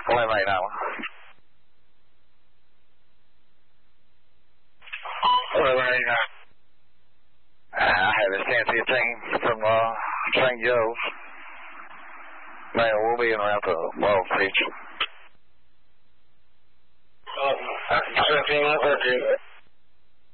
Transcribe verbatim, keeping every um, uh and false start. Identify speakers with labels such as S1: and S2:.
S1: Play right now. Play right now. Uh, I have a Cynthia team from uh, Saint Joe's. Man, we'll be in around the ball pitch. Oh, Cynthia,